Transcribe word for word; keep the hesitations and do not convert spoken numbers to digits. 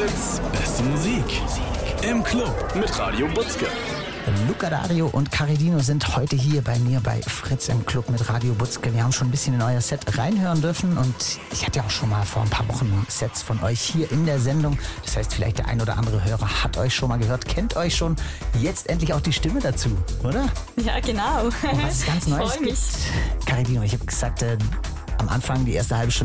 Fritz, beste Musik. Im Club mit Radio Butzke. Luca Dario und Caridino sind heute hier bei mir bei Fritz im Club mit Radio Butzke. Wir haben schon ein bisschen in euer Set reinhören dürfen und ich hatte ja auch schon mal vor ein paar Wochen Sets von euch hier in der Sendung. Das heißt, vielleicht der ein oder andere Hörer hat euch schon mal gehört, kennt euch schon. Jetzt endlich auch die Stimme dazu, oder? Ja, genau. Und was es ganz Neues Freu mich. gibt. Caridino, ich habe gesagt, äh, am Anfang die erste halbe Stunde